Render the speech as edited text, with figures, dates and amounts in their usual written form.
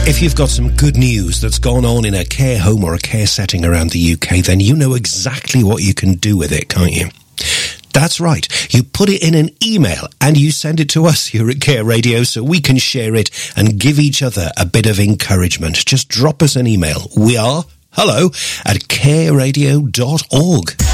If you've got some good news that's gone on in a care home or a care setting around the UK, then you know exactly what you can do with it, can't you? That's right. You put it in an email and you send it to us here at Care Radio so we can share it and give each other a bit of encouragement. Just drop us an email. We are hello@careradio.org.